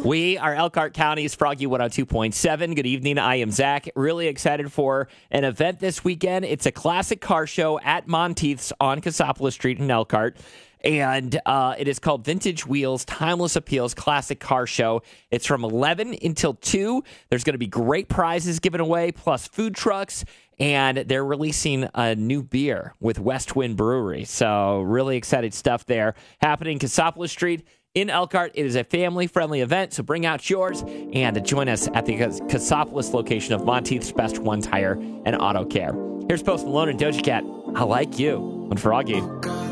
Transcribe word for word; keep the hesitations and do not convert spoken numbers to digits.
We are Elkhart County's Froggy one oh two point seven. Good evening. I am Zach. Really excited for an event this weekend. It's a classic car show at Monteith's on Cassopolis Street in Elkhart. And uh, it is called Vintage Wheels Timeless Appeals Classic Car Show. It's from eleven until two. There's going to be great prizes given away, plus food trucks. And they're releasing a new beer with West Wind Brewery. So really excited stuff there happening Cassopolis Street in Elkhart. It is a family-friendly event, so bring out yours and join us at the Cassopolis location of Monteith's Best One Tire and Auto Care. Here's Post Malone and Doja Cat. I like you on Froggy.